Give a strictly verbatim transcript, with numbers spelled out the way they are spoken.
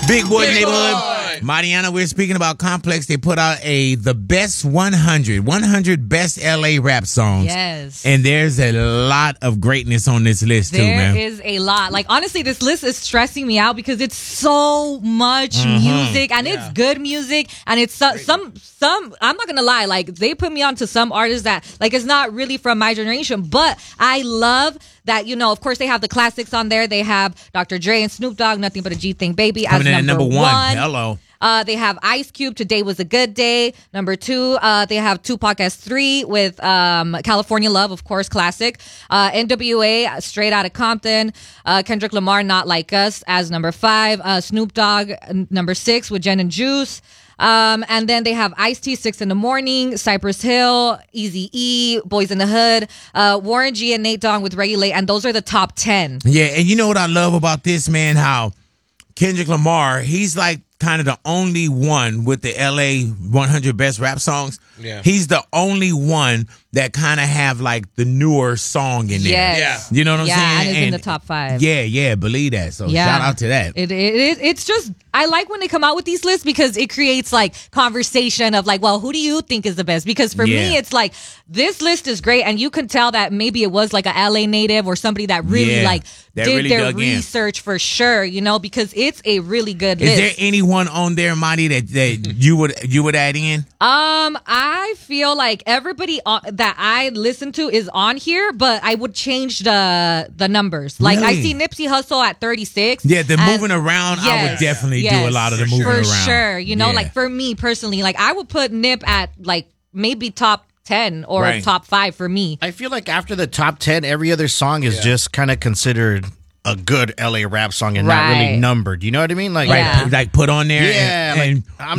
Big Boy Big Neighborhood. Boy. Mariana, we're speaking about Complex. They put out a the best one hundred, one hundred best L A rap songs. Yes. And there's a lot of greatness on this list too, There man. is a lot. Like, honestly, this list is stressing me out because it's so much Mhm. music, and it's good music, and it's so, some some. I'm not gonna lie, like they put me onto some artists that like it's not really from my generation, but I love that. You know, of course, they have the classics on there. They have Doctor Dre and Snoop Dogg, Nothing But a G Thing Baby, as Coming in at number, number one. Hello. Uh, they have Ice Cube, Today Was a Good Day. Number two, uh, they have Tupac S three with um, California Love, of course, classic. Uh, N W A, Straight Outta Compton. Uh, Kendrick Lamar, Not Like Us, as number five. Uh, Snoop Dogg, n- number six, with Jen and Juice. Um, and then they have Ice-T, Six in the Morning, Cypress Hill, Eazy-E, Boys in the Hood, uh, Warren G and Nate Dogg with Regulate, and those are the top ten. Yeah, and you know what I love about this, man? How Kendrick Lamar, he's like kind of the only one with the L A one hundred best rap songs. Yeah. He's the only one that kind of have like the newer song in there. Yes. You know what I'm Yeah, saying? and it's in the top five. Yeah, yeah, believe that. So Yeah. shout out to that. It, it, it it's just I like when they come out with these lists because it creates like conversation of like, well, who do you think is the best? Because for Yeah. me, it's like this list is great, and you can tell that maybe it was like a L A native or somebody that really Yeah, like that did really their dug in. research for sure. You know, because it's a really good Is list. there anyone on there, Marty, that, that you would you would add in? Um, I feel like everybody on, that I listen to is on here, but I would change the the numbers. Like I Really? see Nipsey Hussle at thirty-six. Yeah, the and- moving around, I would Yes, definitely do yes, a lot of the for moving for around. sure. You know, Yeah. like for me personally, like I would put Nip at like maybe top ten or Right. top five for me. I feel like after the top ten, every other song is Yeah. just kind of considered a good L A rap song and not really Right. numbered. You know what I mean? Like, Right, Yeah. like put on there yeah, and, and like, I'm